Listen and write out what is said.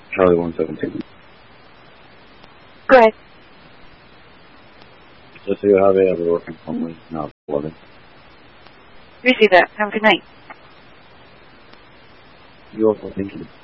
Charlie 117. Go ahead. Just so you have it, I'll be working only now. 11. Receive that. Have a good night. You also, thank you.